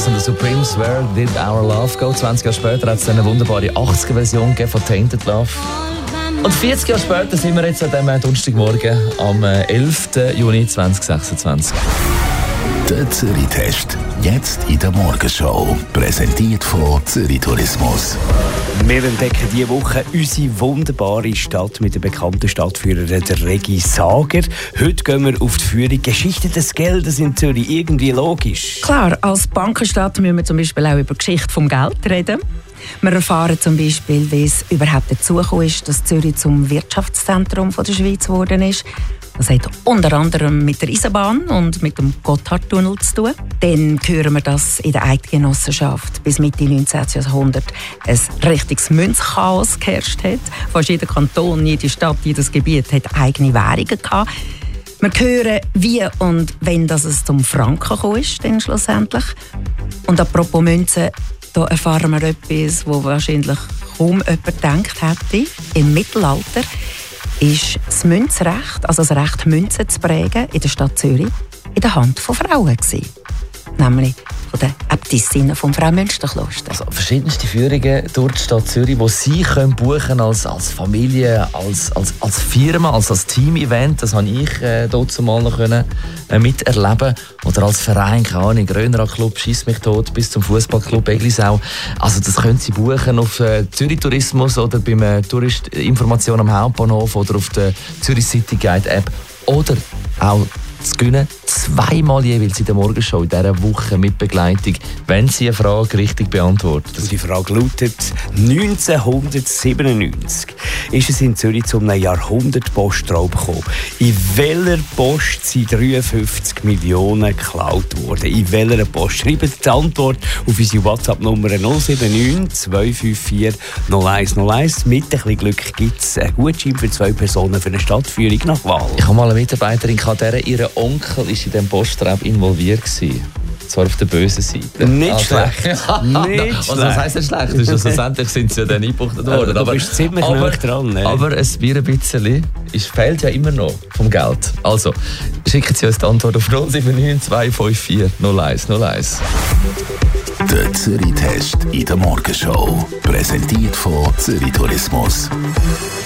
Tourismus und The Supremes, Where Did Our Love Go? 20 Jahre später hat es eine wunderbare 80er-Version von Tainted Love. Und 40 Jahre später sind wir jetzt an diesem Donnerstagmorgen am 11. Juni 2026. Der Zürich-Test. Jetzt in der Morgenshow. Präsentiert von Zürich Tourismus. Wir entdecken diese Woche unsere wunderbare Stadt mit der bekannten Stadtführerin der Regi Sager. Heute gehen wir auf die Führung «Geschichte des Geldes» in Zürich. Irgendwie logisch. Klar, als Bankenstadt müssen wir zum Beispiel auch über die Geschichte des Geldes reden. Wir erfahren zum Beispiel, wie es überhaupt dazu gekommen ist, dass Zürich zum Wirtschaftszentrum der Schweiz geworden ist. Das hat unter anderem mit der Eisenbahn und mit dem Gotthardtunnel zu tun. Dann hören wir, dass in der Eidgenossenschaft bis Mitte 19. Jahrhundert ein richtiges Münzchaos geherrscht hat. Fast jeder Kanton, jede Stadt, jedes Gebiet hat eigene Währungen gehabt. Wir hören, wie und wenn es zum Franken gekommen ist, dann schlussendlich. Und apropos Münzen, da erfahren wir etwas, wo wahrscheinlich kaum jemand gedacht hätte. Im Mittelalter ist das Münzrecht, also das Recht, Münzen zu prägen, in der Stadt Zürich in der Hand von Frauen gewesen. Nämlich von den Äbtissinnen vom Fraumünsterkloster. Also verschiedenste Führungen durch die Stadt Zürich, die Sie können buchen als Familie, als Firma, als Team-Event. Das habe ich dort mal noch miterleben. Oder als Verein, keine Ahnung, Grönerer Club, Schiss mich tot, bis zum Fußballclub Eglisau. Also das können Sie buchen auf Zürich Tourismus oder beim Touristinformation am Hauptbahnhof oder auf der Zürich City Guide App. Oder auch zu gewinnen, zweimal jeweils in der Morgenshow in dieser Woche mit Begleitung, wenn Sie eine Frage richtig beantworten. Und die Frage lautet: 1997 ist es in Zürich zu einem Jahrhundert-Postraub gekommen. In welcher Post sind 53 Millionen geklaut worden? In welcher Post? Schreiben Sie die Antwort auf unsere WhatsApp-Nummer 079 254 0101. Mit ein bisschen Glück gibt es einen Gutschein für 2 Personen für eine Stadtführung nach Wahl. Ich habe mal eine Mitarbeiterin gehabt, ihr Onkel war in diesem Postraub involviert gewesen. Zwar auf der bösen Seite. Nicht schlecht. Nicht also, was heisst das schlecht? Also, schlussendlich sind sie ja dann eingebuchtet worden. Du bist ziemlich nah dran. Ne? Aber es wird ein bisschen, es fehlt ja immer noch vom Geld. Also, schicken Sie uns die Antwort auf 079 254 0101. Der Zürich-Test in der Morgenshow. Präsentiert von Zürich Tourismus.